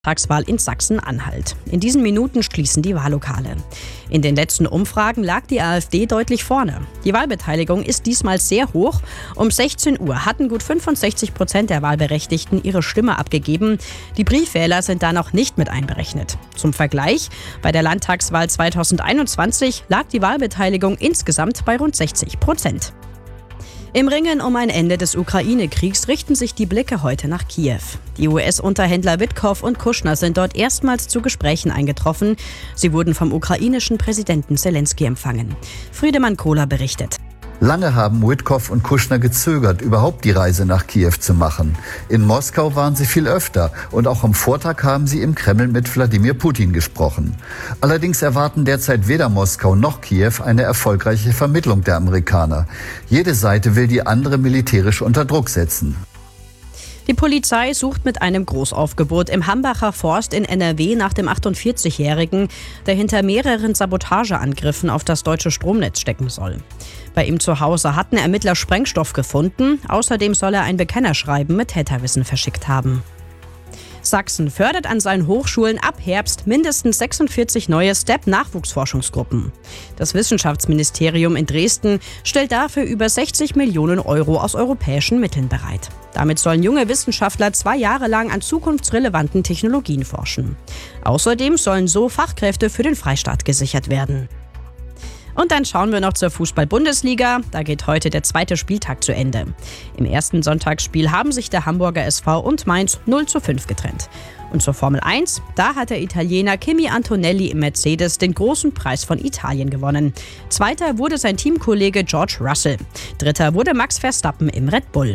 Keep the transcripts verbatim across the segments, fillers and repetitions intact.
Landtagswahl in Sachsen-Anhalt. In diesen Minuten schließen die Wahllokale. In den letzten Umfragen lag die AfD deutlich vorne. Die Wahlbeteiligung ist diesmal sehr hoch. Um sechzehn Uhr hatten gut fünfundsechzig Prozent der Wahlberechtigten ihre Stimme abgegeben. Die Briefwähler sind da noch nicht mit einberechnet. Zum Vergleich, bei der Landtagswahl zweitausendeinundzwanzig lag die Wahlbeteiligung insgesamt bei rund sechzig Prozent. Im Ringen um ein Ende des Ukraine-Kriegs richten sich die Blicke heute nach Kiew. Die U S-Unterhändler Witkow und Kushner sind dort erstmals zu Gesprächen eingetroffen. Sie wurden vom ukrainischen Präsidenten Selenskyj empfangen. Friedemann Kohler berichtet. Lange haben Witkow und Kushner gezögert, überhaupt die Reise nach Kiew zu machen. In Moskau waren sie viel öfter und auch am Vortag haben sie im Kreml mit Wladimir Putin gesprochen. Allerdings erwarten derzeit weder Moskau noch Kiew eine erfolgreiche Vermittlung der Amerikaner. Jede Seite will die andere militärisch unter Druck setzen. Die Polizei sucht mit einem Großaufgebot im Hambacher Forst in N R W nach dem achtundvierzigjährigen, der hinter mehreren Sabotageangriffen auf das deutsche Stromnetz stecken soll. Bei ihm zu Hause hatten Ermittler Sprengstoff gefunden. Außerdem soll er ein Bekennerschreiben mit Täterwissen verschickt haben. Sachsen fördert an seinen Hochschulen ab Herbst mindestens sechsundvierzig neue STEP-Nachwuchsforschungsgruppen. Das Wissenschaftsministerium in Dresden stellt dafür über sechzig Millionen Euro aus europäischen Mitteln bereit. Damit sollen junge Wissenschaftler zwei Jahre lang an zukunftsrelevanten Technologien forschen. Außerdem sollen so Fachkräfte für den Freistaat gesichert werden. Und dann schauen wir noch zur Fußball-Bundesliga. Da geht heute der zweite Spieltag zu Ende. Im ersten Sonntagsspiel haben sich der Hamburger S V und Mainz null zu fünf getrennt. Und zur Formel eins, da hat der Italiener Kimi Antonelli im Mercedes den großen Preis von Italien gewonnen. Zweiter wurde sein Teamkollege George Russell. Dritter wurde Max Verstappen im Red Bull.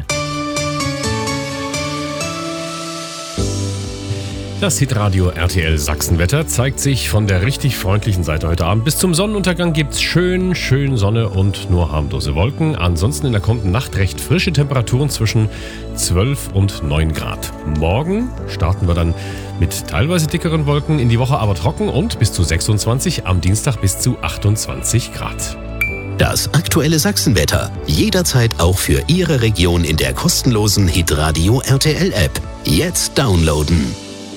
Das Hitradio R T L Sachsenwetter zeigt sich von der richtig freundlichen Seite heute Abend. Bis zum Sonnenuntergang gibt's schön, schön Sonne und nur harmlose Wolken. Ansonsten in der kommenden Nacht recht frische Temperaturen zwischen zwölf und neun Grad. Morgen starten wir dann mit teilweise dickeren Wolken, in die Woche aber trocken und bis zu sechsundzwanzig, am Dienstag bis zu achtundzwanzig Grad. Das aktuelle Sachsenwetter. Jederzeit auch für Ihre Region in der kostenlosen Hitradio R T L App. Jetzt downloaden.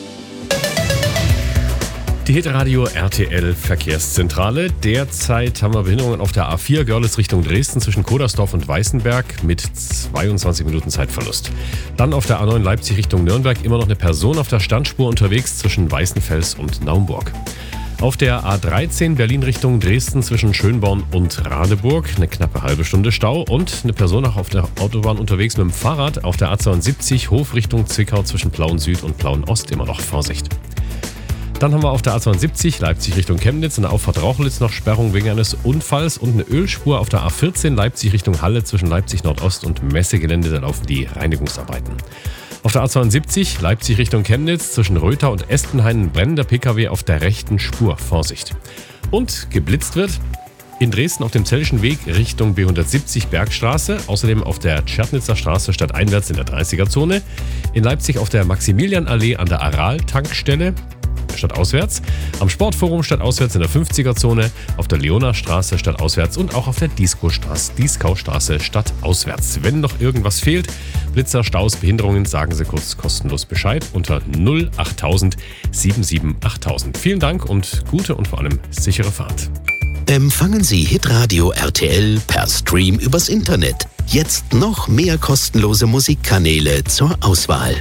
Die Hitradio R T L Verkehrszentrale. Derzeit haben wir Behinderungen auf der A vier Görlitz Richtung Dresden zwischen Kodersdorf und Weißenberg mit zweiundzwanzig Minuten Zeitverlust. Dann auf der A neun Leipzig Richtung Nürnberg immer noch eine Person auf der Standspur unterwegs zwischen Weißenfels und Naumburg. Auf der A dreizehn Berlin Richtung Dresden zwischen Schönborn und Radeburg eine knappe halbe Stunde Stau und eine Person auch auf der Autobahn unterwegs mit dem Fahrrad auf der A zweiundsiebzig Hof Richtung Zwickau zwischen Plauen Süd und Plauen Ost immer noch Vorsicht. Dann haben wir auf der A zweiundsiebzig Leipzig Richtung Chemnitz in der Auffahrt Rauchlitz noch Sperrung wegen eines Unfalls und eine Ölspur auf der A vierzehn Leipzig Richtung Halle zwischen Leipzig Nordost und Messegelände, da laufen die Reinigungsarbeiten. Auf der A zweiundsiebzig Leipzig Richtung Chemnitz zwischen Rötha und Espenhain ein brennender P K W auf der rechten Spur, Vorsicht. Und geblitzt wird in Dresden auf dem Zellischen Weg Richtung B hundertsiebzig Bergstraße, außerdem auf der Tschernitzer Straße stadteinwärts in der dreißiger-Zone, in Leipzig auf der Maximilianallee an der Aral-Tankstelle, stadtauswärts, am Sportforum stadtauswärts in der fünfziger-Zone, auf der Leonastraße stadtauswärts und auch auf der Dieskaustraße, Dieskaustraße stadtauswärts. Wenn noch irgendwas fehlt, Blitzer, Staus, Behinderungen, sagen Sie kurz kostenlos Bescheid unter null achttausend siebenundsiebzig achttausend. Vielen Dank und gute und vor allem sichere Fahrt. Empfangen Sie Hitradio R T L per Stream übers Internet. Jetzt noch mehr kostenlose Musikkanäle zur Auswahl.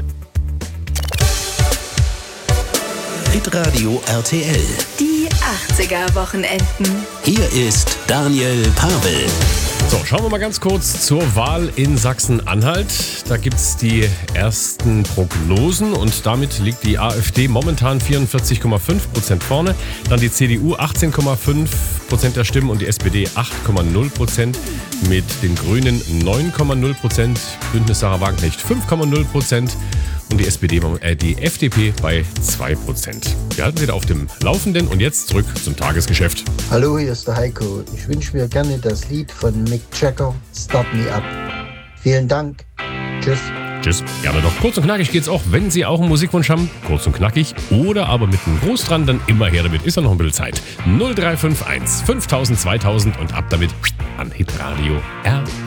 Hitradio R T L. Die achtziger-Wochenenden. Hier ist Daniel Pavel. So, schauen wir mal ganz kurz zur Wahl in Sachsen-Anhalt. Da gibt es die ersten Prognosen und damit liegt die AfD momentan vierundvierzig Komma fünf Prozent vorne. Dann die C D U achtzehn Komma fünf Prozent der Stimmen und die S P D acht Komma null Prozent. Mit den Grünen neun Komma null Prozent, Bündnis Sarah Wagenknecht fünf Komma null Prozent. Und die S P D, äh, die F D P bei zwei Prozent. Wir halten Sie da auf dem Laufenden und jetzt zurück zum Tagesgeschäft. Hallo, hier ist der Heiko. Ich wünsche mir gerne das Lied von Mick Jagger, Start Me Up. Vielen Dank. Tschüss. Tschüss. Gerne doch. Kurz und knackig geht's auch, wenn Sie auch einen Musikwunsch haben. Kurz und knackig oder aber mit einem Gruß dran, dann immer her damit. Ist ja noch ein bisschen Zeit. null drei fünf eins fünftausend zweitausend und ab damit an Hitradio R T L.